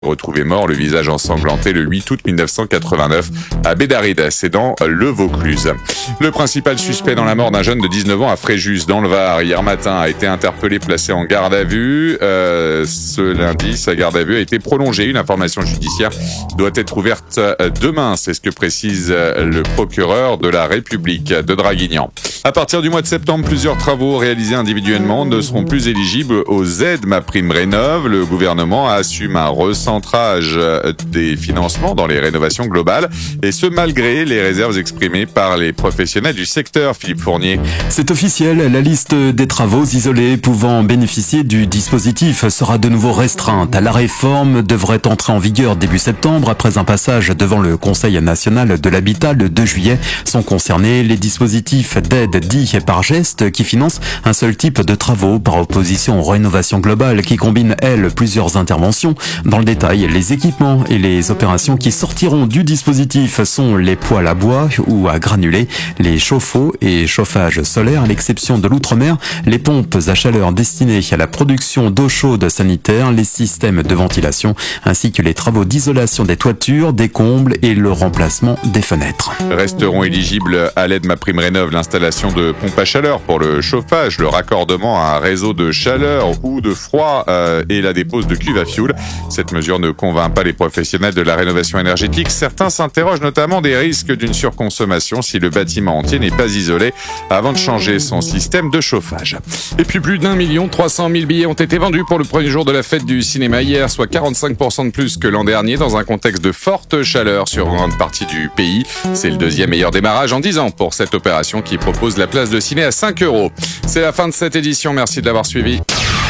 Retrouvé mort, le visage ensanglanté le 8 août 1989 à Bédaride, c'est dans le Vaucluse. Le principal suspect dans la mort d'un jeune de 19 ans à Fréjus, dans le Var, hier matin, a été interpellé, placé en garde à vue. Ce lundi, sa garde à vue a été prolongée. Une information judiciaire doit être ouverte demain, c'est ce que précise le procureur de la République de Draguignan. À partir du mois de septembre, plusieurs travaux réalisés individuellement ne seront plus éligibles aux aides MaPrimeRénov'. Le gouvernement assume un recentrage des financements dans les rénovations globales, et ce malgré les réserves exprimées par les professionnels du secteur. Philippe Fournier. C'est officiel, la liste des travaux isolés pouvant bénéficier du dispositif sera de nouveau restreinte. La réforme devrait entrer en vigueur début septembre. Après un passage devant le Conseil national de l'habitat le 2 juillet, sont concernés les dispositifs d'aide dits par geste qui financent un seul type de travaux, par opposition aux rénovations globales qui combinent, elles, plusieurs interventions. Dans le détail, les équipements et les opérations qui sortiront du dispositif sont les poêles à bois ou à granulés, les chauffe-eau et chauffage solaire, à l'exception de l'outre-mer, les pompes à chaleur destinées à la production d'eau chaude sanitaire, les systèmes de ventilation, ainsi que les travaux d'isolation des toitures, des combles et le remplacement des fenêtres. Resteront éligibles à l'aide MaPrimeRénov' l'installation de pompes à chaleur pour le chauffage, le raccordement à un réseau de chaleur ou de froid et la dépose de cuves à fioul. Cette mesure ne convainc pas les professionnels de la rénovation énergétique. Certains s'interrogent notamment des risques d'une surconsommation si le bâtiment entier n'est pas isolé avant de changer son système de chauffage. Et puis plus d'1 300 000 billets ont été vendus pour le premier jour de la fête du cinéma hier, soit 45% de plus que l'an dernier dans un contexte de forte chaleur sur une grande partie du pays. C'est le deuxième meilleur démarrage en 10 ans pour cette opération qui propose la place de ciné à 5 €. C'est la fin de cette édition, merci de l'avoir suivi.